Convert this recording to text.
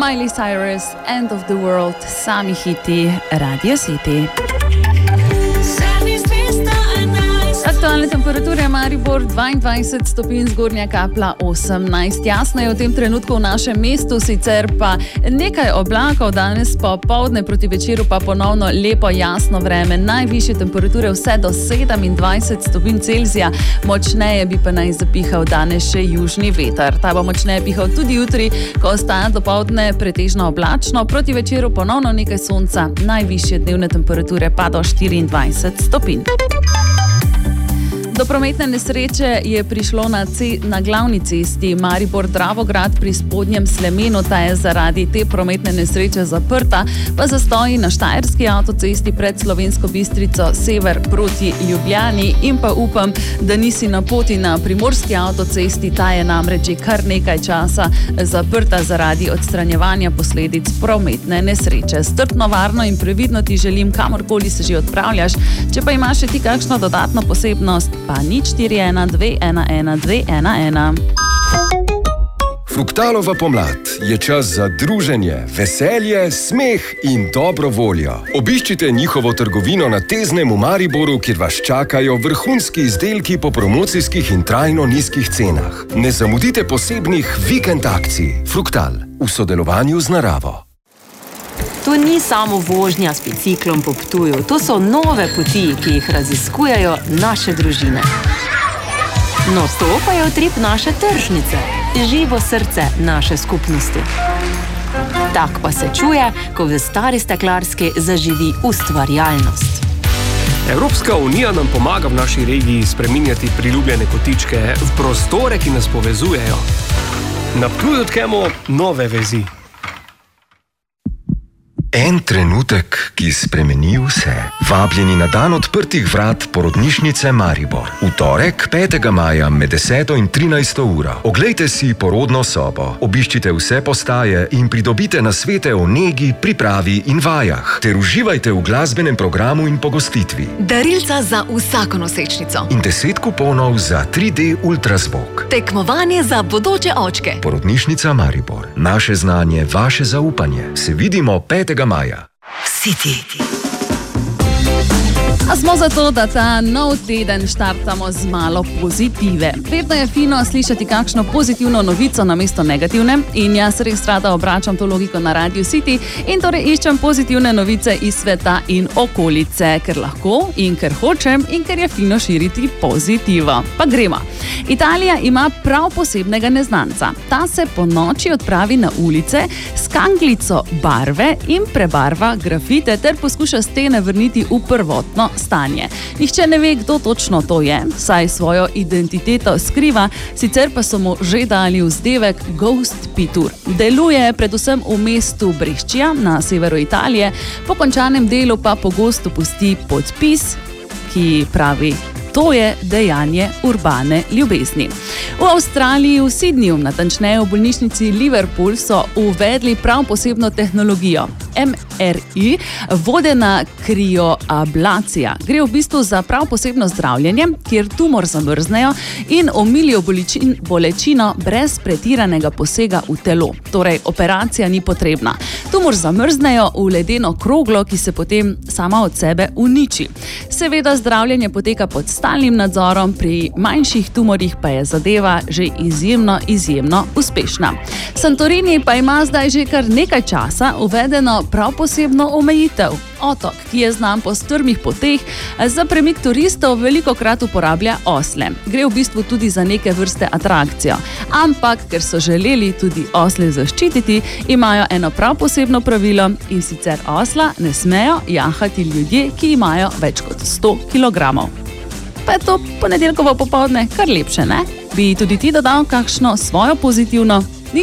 Miley Cyrus, End of the World, sami hiti Radio City. Aktualne temperature Maribor 22 stopinj, zgornja kapla 18. Jasno je v tem trenutku v našem mestu, sicer pa nekaj oblakov, danes popoldne proti večeru pa ponovno lepo jasno vreme. Najvišje temperature vse do 27 stopinj Celzija, močneje bi pa naj zapihal danes še južni veter. Ta bo močneje pihal tudi jutri, ko ostaja dopoldne pretežno oblačno, proti večeru ponovno nekaj sonca, najvišje dnevne temperature pa do 24 stopinj. Do prometne nesreče je prišlo na glavni cesti Maribor-Dravograd pri Spodnjem Slemenu. Ta je zaradi te prometne nesreče zaprta, pa zastoji na Štajerski avtocesti pred Slovensko Bistrico sever proti Ljubljani in pa upam, da nisi na poti na Primorski avtocesti. Ta je namreč že kar nekaj časa zaprta zaradi odstranjevanja posledic prometne nesreče. Strpno, varno in previdno ti želim, kamorkoli se že odpravljaš. Če pa imaš še ti kakšno dodatno posebnost, pa 041 211 211. Fruktalova pomlad je čas za druženje, veselje, smeh in dobro voljo. Obiščite njihovo trgovino na Teznem v Mariboru, kjer vas čakajo vrhunski izdelki po promocijskih in trajno nizkih cenah. Ne zamudite posebnih vikend akcij. Fruktal v sodelovanju z naravo. To ni samo vožnja s biciklom po Ptuju, to so nove poti, ki jih raziskujejo naše družine. No, to pa je utrip naše tržnice, živo srce naše skupnosti. Tak pa se čuje, ko v Stari Steklarski zaživi ustvarjalnost. Evropska unija nam pomaga v naši regiji spreminjati priljubljene kotičke v prostore, ki nas povezujejo. Na Ptuju tkemo nove vezi. En trenutek, ki spremeni vse. Vabljeni na dan odprtih vrat porodnišnice Maribor. V torek, 5. maja med 10. in 13. uro. Oglejte si porodno sobo, obiščite vse postaje in pridobite nasvete o negi, pripravi in vajah. Ter uživajte v glasbenem programu in pogostitvi. Darilca za vsako nosečnico. In 10 kuponov za 3D ultrazvok. Tekmovanje za bodoče očke. Porodnišnica Maribor. Naše znanje, vaše zaupanje. Se vidimo 5. maja. City. A smo zato, da ta nov teden štartamo z malo pozitive. Vedno je fino slišati kakšno pozitivno novico namesto negativne in jaz res rada obračam to logiko na Radio City in torej iščem pozitivne novice iz sveta in okolice, ker lahko in ker hočem in ker je fino širiti pozitivo. Pa gremo. Italija ima prav posebnega neznanca. Ta se po noči odpravi na ulice s kanglico barve in prebarva grafite ter poskuša stene vrniti v prvotno stanje. Nihče ne ve, kdo točno to je, saj svojo identiteto skriva, sicer pa so mu že dali vzdevek Ghost Pitur. Deluje predvsem v mestu Brescia na severu Italije, po končanem delu pa pogosto pusti podpis, ki pravi: to je dejanje urbane ljubezni. V Avstraliji, v Sydneyju, natančneje v bolnišnici Liverpool, so uvedli prav posebno tehnologijo MRI, vodena krioablacija. Gre v bistvu za prav posebno zdravljenje, kjer tumor zamrznejo in omilijo bolečino brez pretiranega posega v telo. Torej, operacija ni potrebna. Tumor zamrznejo v ledeno kroglo, ki se potem sama od sebe uniči. Seveda zdravljenje poteka pod stalnim nadzorom, pri manjših tumorjih pa je zadeva že izjemno uspešna. Santorini pa ima zdaj že kar nekaj časa uvedeno prav posebno omejitev. Otok, ki je znan po strmih poteh, za premik turistov velikokrat uporablja osle. Gre v bistvu tudi za neke vrste atrakcijo. Ampak, ker so želeli tudi osle zaščititi, imajo eno prav posebno pravilo in sicer osla ne smejo jahati ljudje, ki imajo več kot 100 kg. Pa je to ponedeljkovo popoldne kar lepše, ne? Bi tudi ti dodal kakšno svojo pozitivno